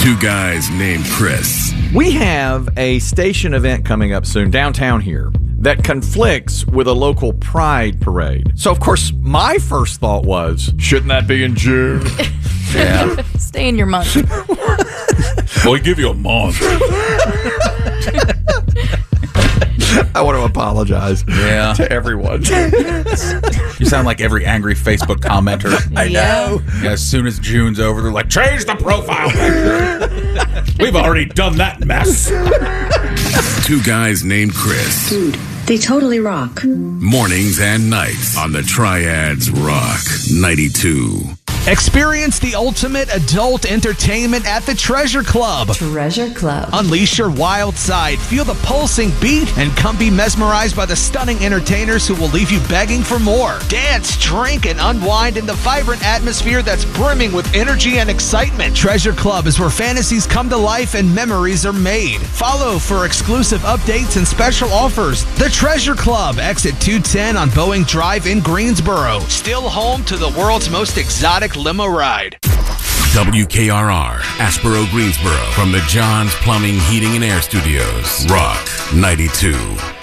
Two guys named Chris. We have a station event coming up soon downtown here that conflicts with a local pride parade. So, of course, my first thought was, shouldn't that be in June? Yeah. Stay in your month. Well, we give you a month. I want to apologize to everyone. You sound like every angry Facebook commenter. I know. Yeah, as soon as June's over, they're like, change the profile picture. We've already done that mess. Two guys named Chris. Dude, they totally rock. Mornings and nights on the Triads Rock 92. Experience the ultimate adult entertainment at the Treasure Club. Treasure Club. Unleash your wild side, feel the pulsing beat, and come be mesmerized by the stunning entertainers who will leave you begging for more. Dance, drink, and unwind in the vibrant atmosphere that's brimming with energy and excitement. Treasure Club is where fantasies come to life and memories are made. Follow for exclusive updates and special offers. The Treasure Club, exit 210 on Boeing Drive in Greensboro. Still home to the world's most exotic limo ride. WKRR, Aspero, Greensboro. From the John's Plumbing, Heating, and Air Studios. Rock 92.